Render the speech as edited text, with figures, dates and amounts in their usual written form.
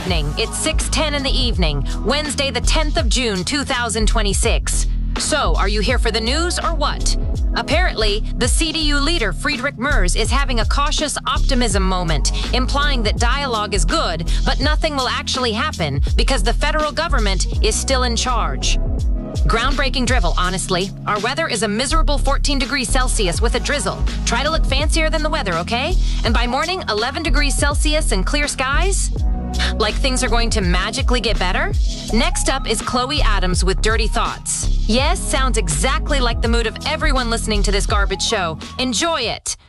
evening. It's 6:10 in the evening, Wednesday the 10th of June, 2026. So, are you here for the news or what? Apparently, the CDU leader Friedrich Merz is having a cautious optimism moment, implying that dialogue is good, but nothing will actually happen because the federal government is still in charge. Groundbreaking drivel, honestly. Our weather is a miserable 14 degrees Celsius with a drizzle. Try to look fancier than the weather, okay? And by morning, 11 degrees Celsius and clear skies? Like things are going to magically get better? Next up is Chloe Adams with Dirty Thoughts. Yes, sounds exactly like the mood of everyone listening to this garbage show. Enjoy it!